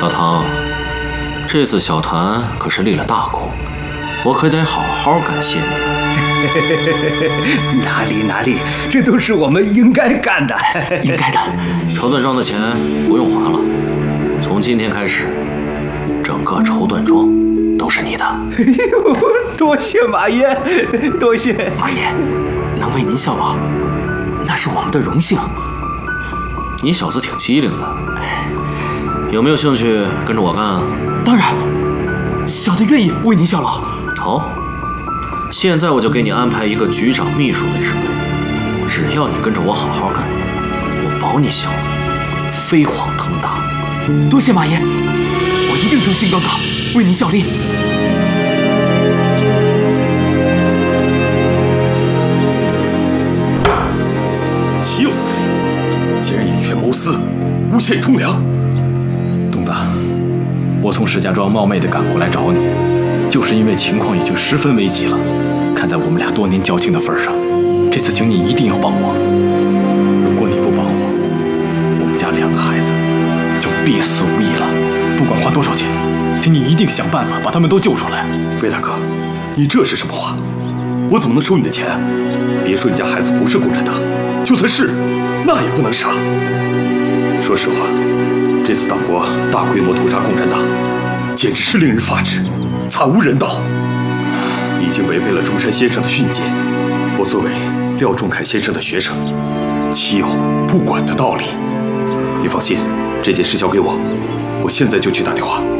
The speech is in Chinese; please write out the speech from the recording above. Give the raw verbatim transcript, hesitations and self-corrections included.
小唐，这次小谭可是立了大功，我可得好好感谢你了。 哪里哪里，这都是我们应该干的， 应该的。 绸缎庄的钱不用还了，从今天开始，整个绸缎庄都是你的。 哎呦，多谢马爷，多谢马爷，能为您效劳，那是我们的荣幸。 你小子挺机灵的，有没有兴趣跟着我干啊？ 当然，小的愿意为您效劳。 好，现在我就给你安排一个局长秘书的职位，只要你跟着我好好干，我保你小子飞黄腾达。 多谢马爷，我一定忠心耿耿，为您效力。 岂有此理！竟然以权谋私，诬陷忠良。 东子，我从石家庄冒昧地赶过来找你，就是因为情况已经十分危急了。看在我们俩多年交情的份上，这次请你一定要帮我。如果你不帮我，我们家两个孩子就必死无疑了。不管花多少钱，请你一定想办法把他们都救出来。 魏大哥，你这是什么话？我怎么能收你的钱？别说你家孩子不是共产党，就算是，那也不能杀。说实话，这次党国大规模屠杀共产党，简直是令人发指，惨无人道，已经违背了中山先生的训诫。我作为廖仲恺先生的学生，岂有不管的道理？你放心，这件事交给我，我现在就去打电话。